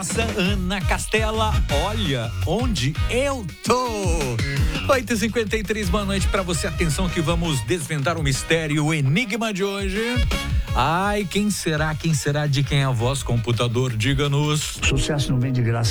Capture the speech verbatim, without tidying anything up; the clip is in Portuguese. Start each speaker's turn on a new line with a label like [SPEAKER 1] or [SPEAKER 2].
[SPEAKER 1] nessa, Ana Castela. Olha onde eu tô. oito e cinquenta e três, boa noite pra você. Atenção que vamos desvendar o mistério, o enigma de hoje. Ai, quem será? Quem será? De quem é a voz? Computador, diga-nos.
[SPEAKER 2] Sucesso não vem de graça.